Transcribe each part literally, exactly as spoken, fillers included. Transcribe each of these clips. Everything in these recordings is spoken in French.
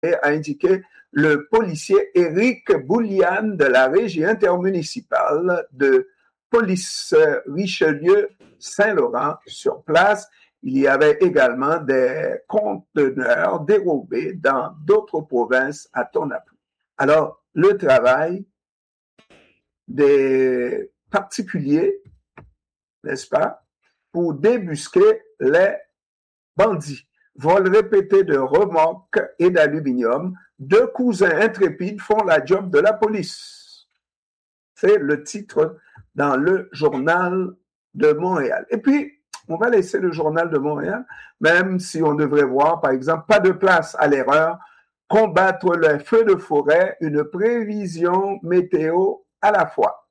a indiqué le policier Éric Boulian de la régie intermunicipale de police Richelieu-Saint-Laurent. Sur place, il y avait également des conteneurs dérobés dans d'autres provinces à ton appui. Alors, le travail des particuliers, n'est-ce pas, pour débusquer les bandits. Vol répété de remorques et d'aluminium, deux cousins intrépides font la job de la police. C'est le titre dans le journal de Montréal. Et puis, on va laisser le journal de Montréal, même si on devrait voir, par exemple, pas de place à l'erreur, combattre les feux de forêt, une prévision météo à la fois.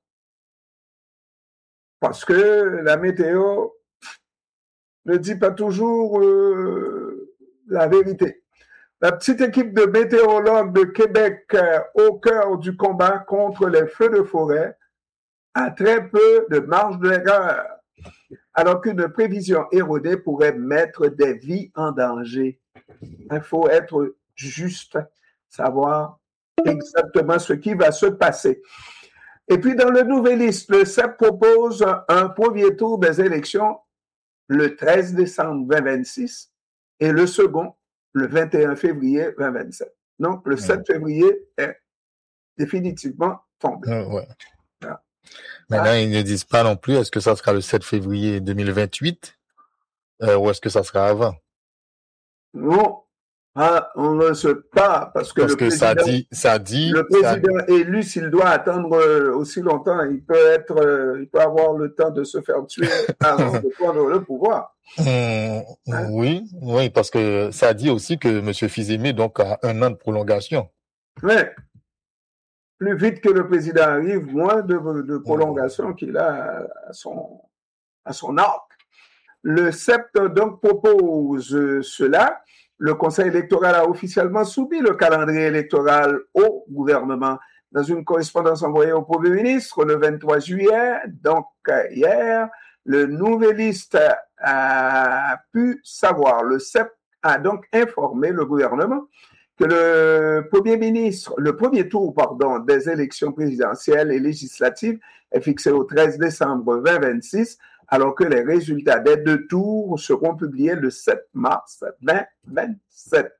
Parce que la météo ne dit pas toujours euh, la vérité. La petite équipe de météorologues de Québec, euh, au cœur du combat contre les feux de forêt, a très peu de marge d'erreur, alors qu'une prévision érodée pourrait mettre des vies en danger. Il faut être juste, savoir exactement ce qui va se passer. Et puis, dans le Nouvelliste, le C E P propose un premier tour des élections le treize décembre vingt vingt-six et le second le vingt et un février vingt vingt-sept. Donc, le sept février est définitivement tombé. Euh, ouais. Voilà. Maintenant, ah. ils ne disent pas non plus, est-ce que ça sera le sept février deux mille vingt-huit euh, ou est-ce que ça sera avant? Non, ah, on ne sait pas parce que, parce le, que président, ça dit, ça dit, le président ça... élu, s'il doit attendre euh, aussi longtemps, il peut être, euh, il peut avoir le temps de se faire tuer avant de prendre le pouvoir. Mmh, hein? Oui, oui, parce que ça dit aussi que M. Fils-Aimé donc a un an de prolongation. Oui. Plus vite que le président arrive, moins de, de prolongation mmh. qu'il a à son, à son arc. Le C E P donc propose cela. Le Conseil électoral a officiellement soumis le calendrier électoral au gouvernement. Dans une correspondance envoyée au Premier ministre le vingt-trois juillet, donc hier, le Nouvelliste a pu savoir. Le C E P a donc informé le gouvernement que le Premier ministre, le premier tour, pardon, des élections présidentielles et législatives est fixé au treize décembre vingt vingt-six, alors que les résultats des deux tours seront publiés le sept mars vingt vingt-sept.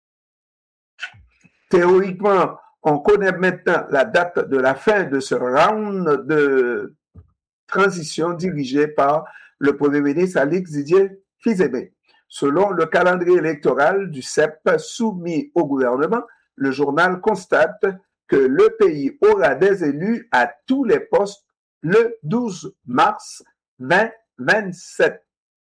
Théoriquement, on connaît maintenant la date de la fin de ce round de transition dirigé par le Premier ministre Alix Didier Fils-Aimé. Selon le calendrier électoral du C E P soumis au gouvernement, le journal constate que le pays aura des élus à tous les postes le douze mars vingt vingt-sept.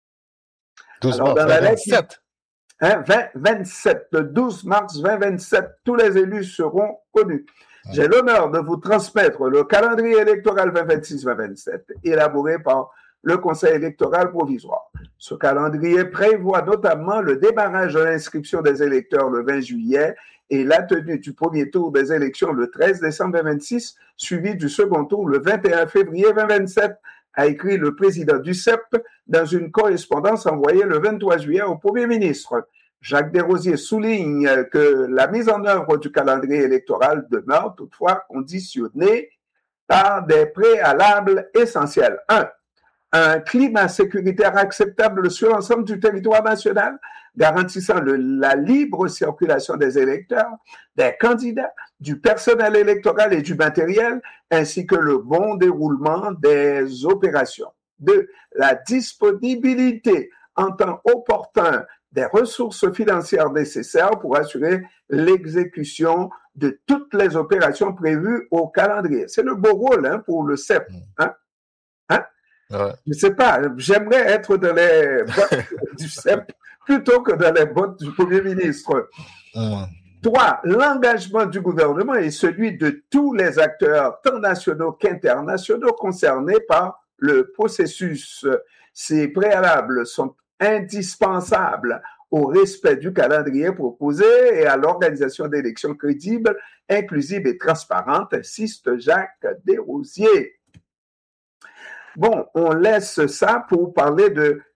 douze mars vingt vingt-sept. Hein, vingt vingt-sept. Le douze mars vingt vingt-sept, tous les élus seront connus. Ouais. J'ai l'honneur de vous transmettre le calendrier électoral vingt vingt-six vingt vingt-sept, élaboré par le Conseil électoral provisoire. Ce calendrier prévoit notamment le démarrage de l'inscription des électeurs le vingt juillet et la tenue du premier tour des élections le treize décembre vingt vingt-six, suivi du second tour le vingt et un février vingt vingt-sept, a écrit le président du C E P dans une correspondance envoyée le vingt-trois juillet au Premier ministre. Jacques Desrosiers souligne que la mise en œuvre du calendrier électoral demeure toutefois conditionnée par des préalables essentiels. un. Un climat sécuritaire acceptable sur l'ensemble du territoire national, garantissant le, la libre circulation des électeurs, des candidats, du personnel électoral et du matériel, ainsi que le bon déroulement des opérations. Deux, la disponibilité en temps opportun des ressources financières nécessaires pour assurer l'exécution de toutes les opérations prévues au calendrier. C'est le beau rôle hein, pour le C E P. Hein? Hein? Ouais. Je ne sais pas, j'aimerais être dans les bottes du C E P plutôt que dans les bottes du Premier ministre. Ouais. Trois, l'engagement du gouvernement est celui de tous les acteurs, tant nationaux qu'internationaux, concernés par le processus. Ces préalables sont indispensables au respect du calendrier proposé et à l'organisation d'élections crédibles, inclusives et transparentes, insiste Jacques Desrosiers. Bon, on laisse ça pour parler de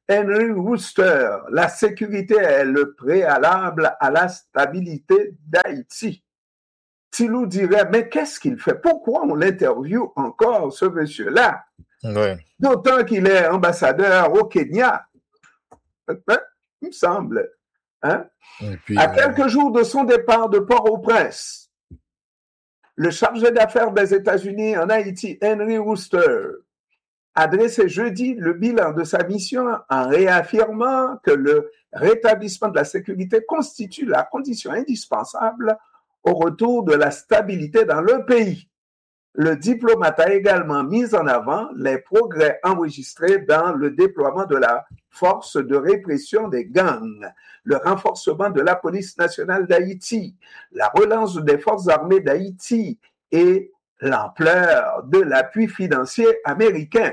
Henry Wooster, la sécurité est le préalable à la stabilité d'Haïti. Tilou dirait, mais qu'est-ce qu'il fait? Pourquoi on l'interviewe encore, ce monsieur-là? Oui. D'autant qu'il est ambassadeur au Kenya. Hein? Il me semble. Hein? Et puis, à euh... quelques jours de son départ de Port-au-Prince, le chargé d'affaires des États-Unis en Haïti, Henry Wooster, a dressé jeudi le bilan de sa mission en réaffirmant que le rétablissement de la sécurité constitue la condition indispensable au retour de la stabilité dans le pays. Le diplomate a également mis en avant les progrès enregistrés dans le déploiement de la force de répression des gangs, le renforcement de la police nationale d'Haïti, la relance des forces armées d'Haïti et l'ampleur de l'appui financier américain.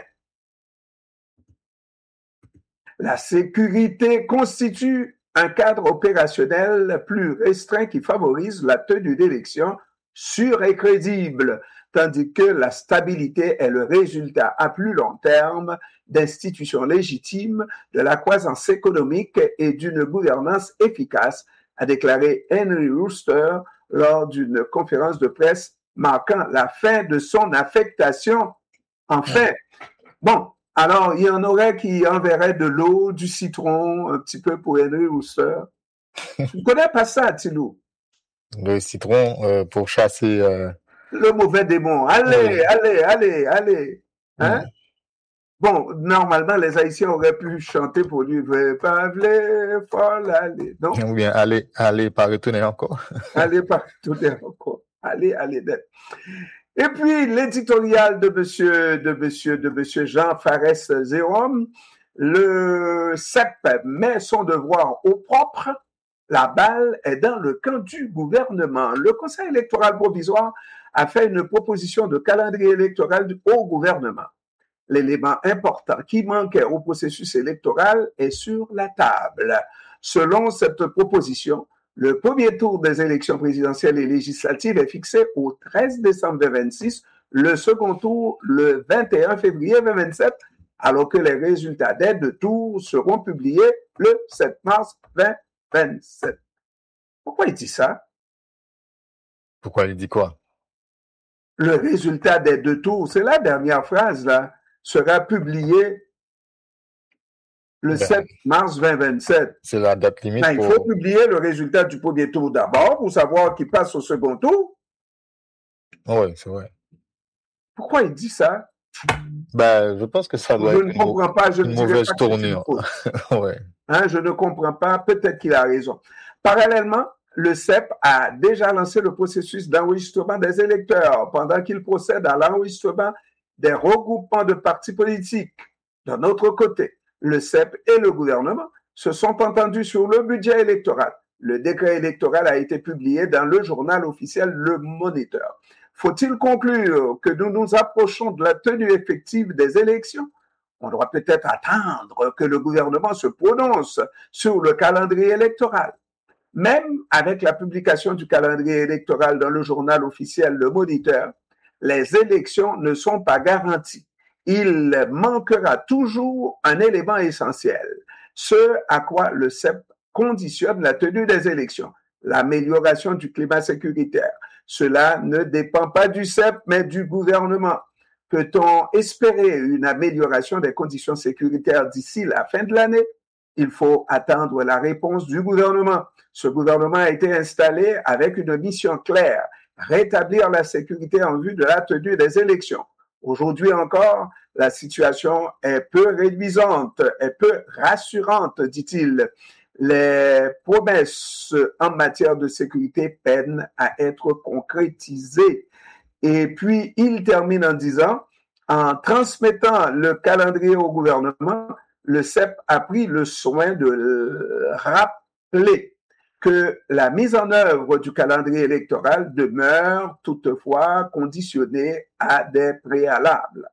La sécurité constitue un cadre opérationnel plus restreint qui favorise la tenue d'élections sûres et crédibles, tandis que la stabilité est le résultat à plus long terme d'institutions légitimes, de la croissance économique et d'une gouvernance efficace, a déclaré Henry Wooster lors d'une conférence de presse marquant la fin de son affectation. Enfin, bon, alors il y en aurait qui enverraient de l'eau, du citron, un petit peu pour Henry Wooster. Tu ne connais pas ça, Tilou? Le citron euh, pour chasser... Euh... Le mauvais démon. Allez, oui. allez, allez, allez. Hein? Mm. Bon, normalement, les Haïtiens auraient pu chanter pour lui. Parler, folle, allez. Non? Ou bien, allez, allez, pas retourner encore. Allez, pas retourner encore. Allez, allez, d'être. Et puis, l'éditorial de monsieur, de monsieur, de monsieur Jean Fares-Zérom, le C E P met son devoir au propre. La balle est dans le camp du gouvernement. Le Conseil électoral provisoire a fait une proposition de calendrier électoral au gouvernement. L'élément important qui manquait au processus électoral est sur la table. Selon cette proposition, le premier tour des élections présidentielles et législatives est fixé au treize décembre deux mille vingt-six, le second tour le vingt et un février deux mille vingt-sept, alors que les résultats des deux tours seront publiés le sept mars deux mille vingt-sept. Pourquoi il dit ça? Pourquoi il dit quoi? Le résultat des deux tours, c'est la dernière phrase, là, sera publié le ben, sept mars deux mille vingt-sept. C'est la date limite. Ben, pour... Il faut publier le résultat du premier tour d'abord pour savoir qui passe au second tour. Oui, c'est vrai. Pourquoi il dit ça? Ben, je pense que ça doit je être ne comprends une, pas, je une mauvaise tournure. ouais. Hein, je ne comprends pas, peut-être qu'il a raison. Parallèlement, le C E P a déjà lancé le processus d'enregistrement des électeurs pendant qu'il procède à l'enregistrement des regroupements de partis politiques. D'un autre côté, le C E P et le gouvernement se sont entendus sur le budget électoral. Le décret électoral a été publié dans le journal officiel Le Moniteur. Faut-il conclure que nous nous approchons de la tenue effective des élections? On doit peut-être attendre que le gouvernement se prononce sur le calendrier électoral. Même avec la publication du calendrier électoral dans le journal officiel Le Moniteur, les élections ne sont pas garanties. Il manquera toujours un élément essentiel, ce à quoi le C E P conditionne la tenue des élections, l'amélioration du climat sécuritaire. Cela ne dépend pas du C E P, mais du gouvernement. Peut-on espérer une amélioration des conditions sécuritaires d'ici la fin de l'année? Il faut attendre la réponse du gouvernement. Ce gouvernement a été installé avec une mission claire, rétablir la sécurité en vue de la tenue des élections. Aujourd'hui encore, la situation est peu réduisante, est peu rassurante, dit-il. Les promesses en matière de sécurité peinent à être concrétisées. Et puis, il termine en disant, en transmettant le calendrier au gouvernement, le C E P a pris le soin de rappeler que la mise en œuvre du calendrier électoral demeure toutefois conditionnée à des préalables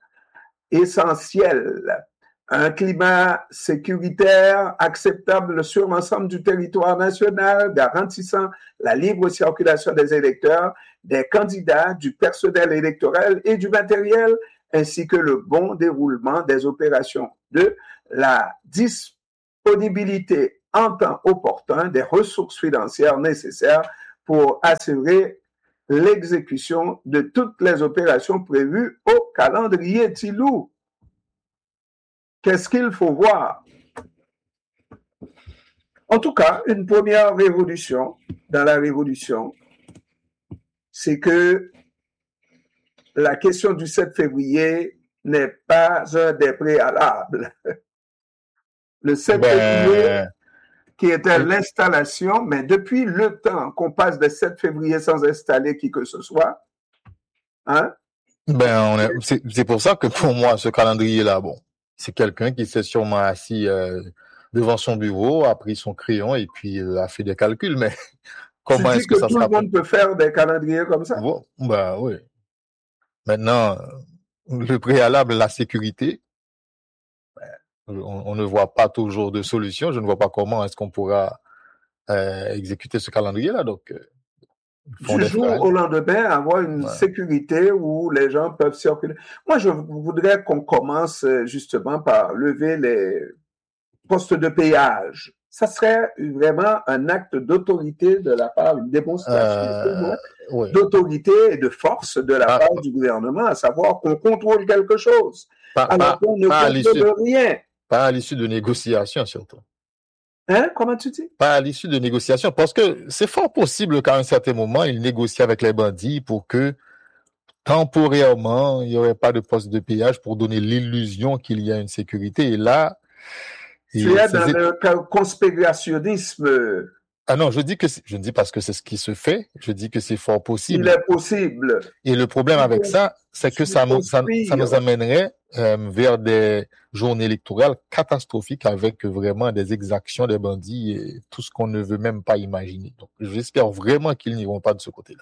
essentiels. Un climat sécuritaire acceptable sur l'ensemble du territoire national, garantissant la libre circulation des électeurs, des candidats, du personnel électoral et du matériel, ainsi que le bon déroulement des opérations. Deux, la disponibilité en temps opportun des ressources financières nécessaires pour assurer l'exécution de toutes les opérations prévues au calendrier Tilou. Qu'est-ce qu'il faut voir? En tout cas, une première révolution dans la révolution, c'est que la question du sept février n'est pas un des préalables. Le sept ben... février, qui était l'installation, mais depuis le temps qu'on passe de sept février sans installer qui que ce soit, hein? Ben, on est, c'est, c'est pour ça que pour moi, ce calendrier-là, bon, c'est quelqu'un qui s'est sûrement assis euh, devant son bureau, a pris son crayon et puis euh, a fait des calculs, mais comment est-ce que, que ça tout sera? Tout le monde peut faire des calendriers comme ça? Bon, ben oui. Maintenant, le préalable, la sécurité, on, on ne voit pas toujours de solution. Je ne vois pas comment est-ce qu'on pourra euh, exécuter ce calendrier-là. Donc, euh, du jour au lendemain, avoir une ouais. sécurité où les gens peuvent circuler. Moi, je voudrais qu'on commence justement par lever les postes de péage. Ça serait vraiment un acte d'autorité de la part, une démonstration euh, oui. d'autorité et de force de la ah, part du gouvernement, à savoir qu'on contrôle quelque chose. Pas, alors pas, qu'on ne contrôle rien. Pas à l'issue de négociations, surtout. Hein? Comment tu dis? Pas à l'issue de négociations, parce que c'est fort possible qu'à un certain moment, ils négocient avec les bandits pour que, temporairement, il n'y aurait pas de poste de péage pour donner l'illusion qu'il y a une sécurité. Et là... Tu es dans le conspirationnisme. Ah non, je dis que je ne dis pas que c'est ce qui se fait, je dis que c'est fort possible. Il est possible. Et le problème avec ça, c'est que ça nous, ça, ça nous amènerait euh, vers des journées électorales catastrophiques avec vraiment des exactions des bandits et tout ce qu'on ne veut même pas imaginer. Donc, j'espère vraiment qu'ils n'iront pas de ce côté-là.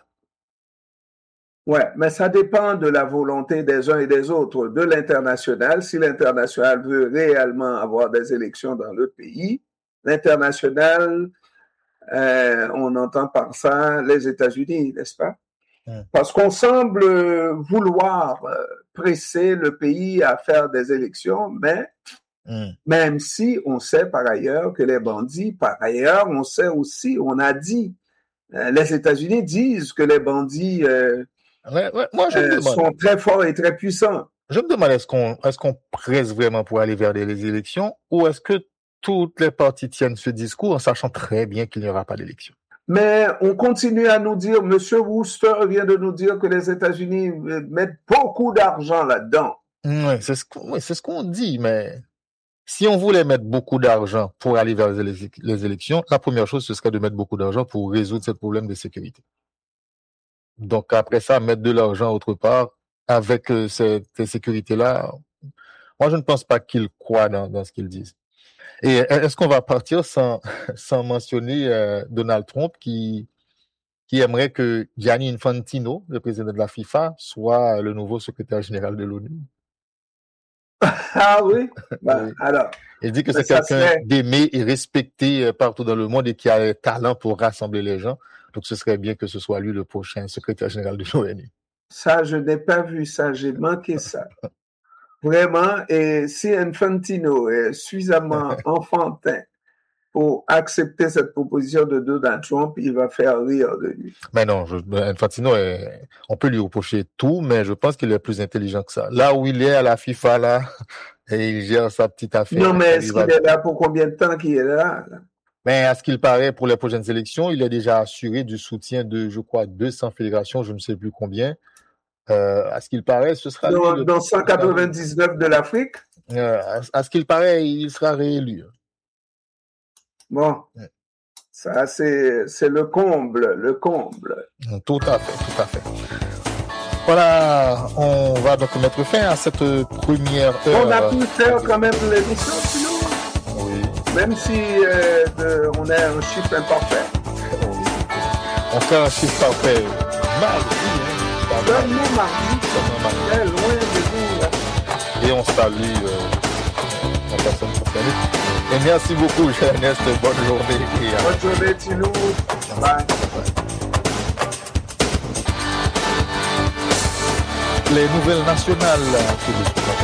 Ouais, mais ça dépend de la volonté des uns et des autres, de l'international. Si l'international veut réellement avoir des élections dans le pays, l'international, euh, on entend par ça les États-Unis, n'est-ce pas? Mmh. Parce qu'on semble vouloir presser le pays à faire des élections, mais mmh. même si on sait par ailleurs que les bandits, par ailleurs, on sait aussi, on a dit, euh, les États-Unis disent que les bandits euh, Ouais, ouais, moi, je euh, sont très forts et très puissants. Je me demande, est-ce qu'on, est-ce qu'on presse vraiment pour aller vers les élections ou est-ce que toutes les parties tiennent ce discours en sachant très bien qu'il n'y aura pas d'élection? Mais on continue à nous dire, Monsieur Wooster vient de nous dire que les États-Unis mettent beaucoup d'argent là-dedans. Oui, c'est ce qu'on, oui, c'est ce qu'on dit, mais si on voulait mettre beaucoup d'argent pour aller vers les, les élections, la première chose, ce serait de mettre beaucoup d'argent pour résoudre ce problème de sécurité. Donc, après ça, mettre de l'argent autre part, avec euh, cette sécurité-là, moi, je ne pense pas qu'ils croient dans, dans ce qu'ils disent. Et est-ce qu'on va partir sans, sans mentionner euh, Donald Trump qui, qui aimerait que Gianni Infantino, le président de la FIFA, soit le nouveau secrétaire général de l'ONU? Ah oui? Bah, oui. Alors. Il dit que c'est quelqu'un serait... d'aimé et respecté partout dans le monde et qui a le talent pour rassembler les gens. Donc, ce serait bien que ce soit lui le prochain secrétaire général de l'ONU. Ça, je n'ai pas vu ça. J'ai manqué ça. Vraiment. Et si Infantino est suffisamment enfantin pour accepter cette proposition de Donald Trump, il va faire rire de lui. Mais non, je, Infantino, est, on peut lui reprocher tout, mais je pense qu'il est plus intelligent que ça. Là où il est à la FIFA, là, et il gère sa petite affaire. Non, mais est-ce qu'il est là pour combien de temps qu'il est là, là? Mais à ce qu'il paraît, pour les prochaines élections, il est déjà assuré du soutien de, je crois, deux cents fédérations, je ne sais plus combien. Euh, à ce qu'il paraît, ce sera... Dans, lui, dans cent quatre-vingt-dix-neuf de l'Afrique? Euh, à, à ce qu'il paraît, il sera réélu. Bon, ouais. Ça c'est, c'est le comble, le comble. Tout à fait, tout à fait. Voilà, on va donc mettre fin à cette première heure. On a pu faire quand même l'émission, sinon. Oui. Même si euh, de, on a un chiffre imparfait. Oui. On fait un chiffre parfait mardi. Seulement mardi. Seulement mardi. Très loin de vous. Là. Et on salue euh, la personne concernée. Et merci beaucoup, Ernest. Bonne journée. Et, Bonne journée, Tilou. Bye. Bye. les nouvelles nationales.